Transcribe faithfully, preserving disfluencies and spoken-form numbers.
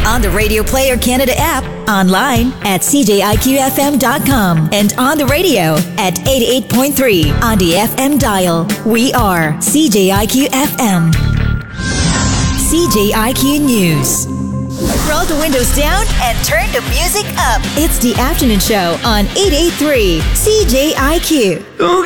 On the Radio Player Canada app, online at c j i q f m dot com, and on the radio at eighty-eight point three on the F M dial. We are C J I Q F M. C J I Q News. Roll the windows down and turn the music up. It's the afternoon show on eight eighty-three C J I Q.